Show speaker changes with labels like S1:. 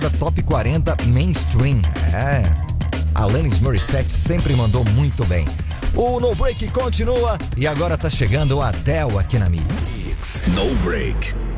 S1: Top 40 Mainstream. Alanis Morissette sempre mandou muito bem. O No Break continua e agora tá chegando a Adele aqui na Mix.
S2: No Break.